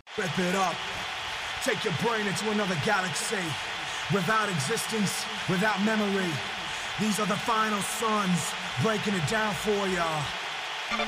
Rip it up. Take your brain into another galaxy. Without existence, without memory. These are the final sons breaking it down for ya.